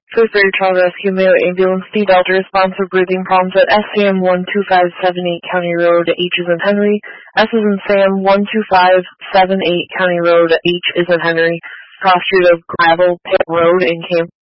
For third child rescue, male ambulance, D Delta response for breathing problems at SCM 12578 County Road, H is in Henry. S is in Sam 12578 County Road, H is in Henry. Cross street of Gravel Pit Road in Camp